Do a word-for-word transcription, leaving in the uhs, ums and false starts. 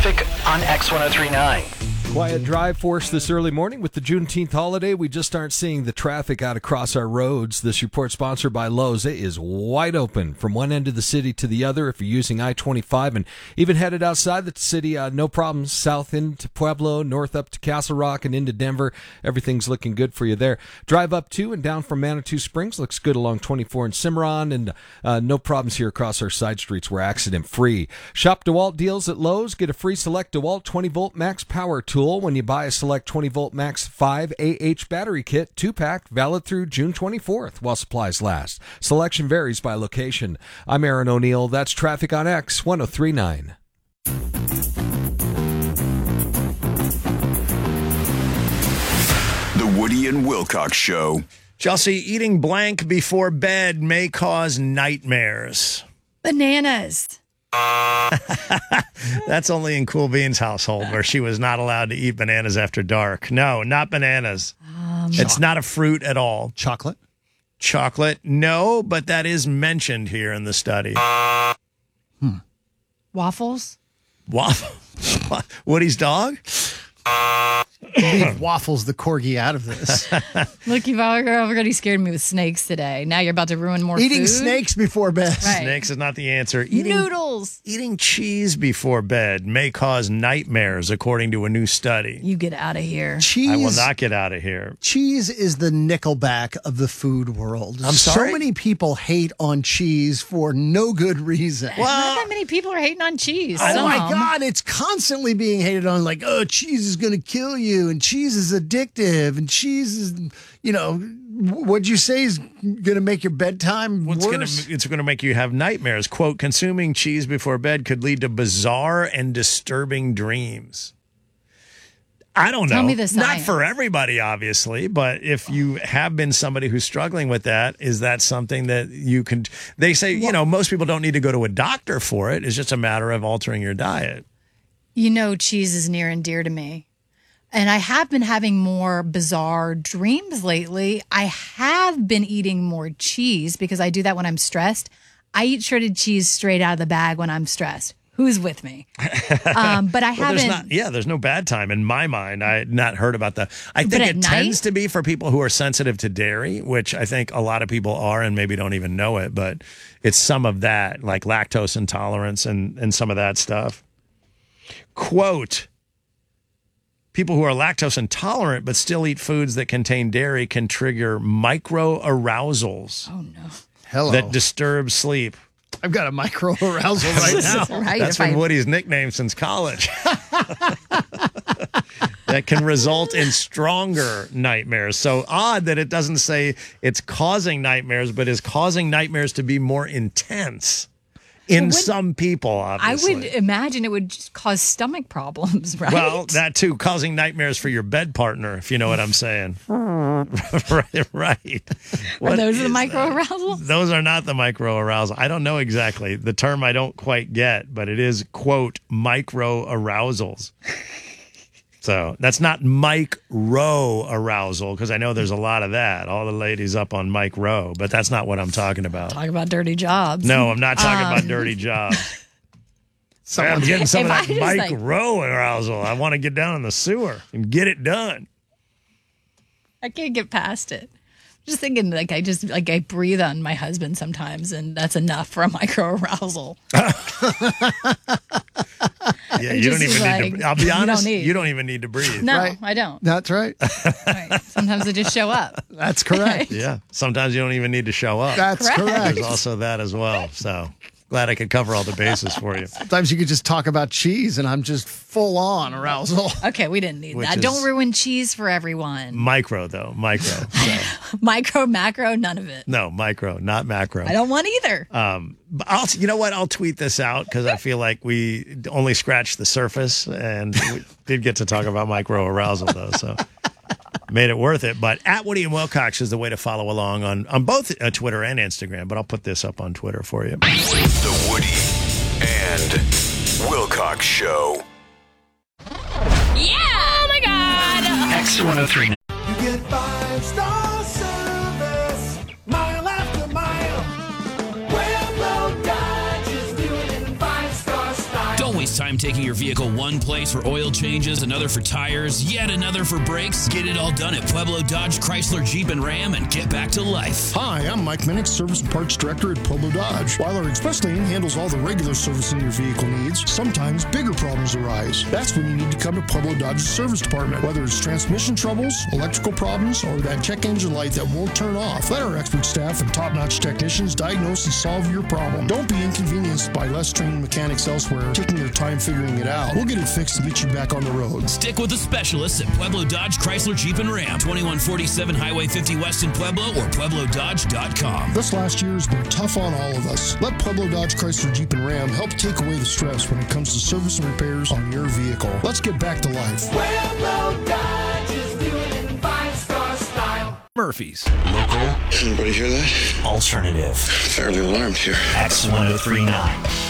Traffic on X ten thirty-nine. Quiet drive for us this early morning with the Juneteenth holiday. We just aren't seeing the traffic out across our roads. This report sponsored by Lowe's. It is wide open from one end of the city to the other. If you're using I twenty-five and even headed outside the city, uh, no problems. South into Pueblo, north up to Castle Rock and into Denver. Everything's looking good for you there. Drive up to and down from Manitou Springs. Looks good along twenty-four and Cimarron, and uh, no problems here across our side streets. We're accident free. Shop DeWalt deals at Lowe's. Get a free select DeWalt twenty volt max power tool when you buy a select twenty volt max five A H battery kit, two pack, valid through June twenty-fourth while supplies last. Selection varies by location. I'm Aaron O'Neill. That's Traffic on X ten thirty-nine. The Woody and Wilcox Show. Chelsea, eating blank before bed may cause nightmares. Bananas. That's only in Cool Bean's household where she was not allowed to eat bananas after dark. No, not bananas. Um, it's not a fruit at all. Chocolate? Chocolate? No, but that is mentioned here in the study. Hmm. Waffles? Waffle? Woody's dog? Leave Waffles the corgi out of this. Look, you've already scared me with snakes today. Now you're about to ruin more Eating food? snakes before bed. Right. Snakes is not the answer. Eating, Noodles. Eating cheese before bed may cause nightmares, according to a new study. You get out of here. Cheese. I will not get out of here. Cheese is the Nickelback of the food world. I'm sorry? So many people hate on cheese for no good reason. Well, not that many people are hating on cheese. Oh Some. my God, it's constantly being hated on, like, oh, cheese is going to kill you, and cheese is addictive, and cheese is, you know, what'd you say is going to make your bedtime What's worse? Gonna, it's going to make you have nightmares. Quote, consuming cheese before bed could lead to bizarre and disturbing dreams. I don't know. Tell me the Not science. for everybody, obviously, but if you have been somebody who's struggling with that, is that something that you can, they say, you know, most people don't need to go to a doctor for it. It's just a matter of altering your diet. You know, cheese is near and dear to me. And I have been having more bizarre dreams lately. I have been eating more cheese because I do that when I'm stressed. I eat shredded cheese straight out of the bag when I'm stressed. Who's with me? Um, but I Well, haven't. there's not, yeah, there's no bad time in my mind. I had not heard about that. I But think at it night? tends to be for people who are sensitive to dairy, which I think a lot of people are and maybe don't even know it. But it's some of that, like lactose intolerance and, and some of that stuff. Quote, people who are lactose intolerant but still eat foods that contain dairy can trigger microarousals Oh, no. Hello. that disturb sleep. I've got a micro arousal right now. Right, That's if been I- Woody's nickname since college. That can result in stronger nightmares. So odd that it doesn't say it's causing nightmares, but is causing nightmares to be more intense in would- some people, obviously. I would imagine it would just cause stomach problems, right? Well, that too, causing nightmares for your bed partner, if you know what I'm saying. right, right. Are What those the is micro that? arousals? Those are not the micro arousal. I don't know exactly. The term I don't quite get, but it is, quote, micro arousals. So that's not Mike Rowe arousal, because I know there's a lot of that. All the ladies up on Mike Rowe, but that's not what I'm talking about. Talk about dirty jobs. No, I'm not talking Um, about dirty jobs. I'm getting some of If I that just, Mike like- Rowe arousal. I want to get down in the sewer and get it done. I can't get past it. Just thinking, like I just like I breathe on my husband sometimes, and that's enough for a micro arousal. Yeah, It you don't just even is need like, to. I'll be you don't honest, need- you don't even need to breathe. No, Right. I don't. That's right. Right. Sometimes I just show up. That's correct. Yeah, sometimes you don't even need to show up. That's Correct. correct. There's also that as well. So glad I could cover all the bases for you. Sometimes you could just talk about cheese and I'm just full on arousal. Okay, we didn't need Which that. is- Don't ruin cheese for everyone. Micro though, micro. So, Micro, macro, none of it. no, micro, not macro. I don't want either. Um, but I'll, you know what? I'll tweet this out because I feel like we only scratched the surface, and we did get to talk about micro arousal though, so made it worth it. But at Woody and Wilcox is the way to follow along on on both uh, Twitter and Instagram. But I'll put this up on Twitter for you. The Woody and Wilcox Show. Yeah! Oh my God! X ten thirty-nine. You get five star service, mile after mile. Pueblo Dodge is doing it in five star style. Don't waste Time taking your vehicle one place for oil changes, another for tires, yet another for brakes? Get it all done at Pueblo Dodge, Chrysler, Jeep, and Ram and get back to life. Hi, I'm Mike Minnick, Service and Parts Director at Pueblo Dodge. While our express lane handles all the regular servicing your vehicle needs, sometimes bigger problems arise. That's when you need to come to Pueblo Dodge's service department. Whether it's transmission troubles, electrical problems, or that check engine light that won't turn off, let our expert staff and top-notch technicians diagnose and solve your problem. Don't be inconvenienced by less trained mechanics elsewhere taking their time figuring it out. We'll get it fixed to get you back on the road. Stick with the specialists at Pueblo Dodge, Chrysler, Jeep, and Ram. twenty-one forty-seven Highway fifty West in Pueblo or pueblo dodge dot com. This last year has been tough on all of us. Let Pueblo Dodge, Chrysler, Jeep, and Ram help take away the stress when it comes to service and repairs on your vehicle. Let's get back to life. Pueblo Dodge is doing five-star style. Murphy's. Local. Anybody hear that? Alternative. Fairly alarmed here. X ten thirty-nine.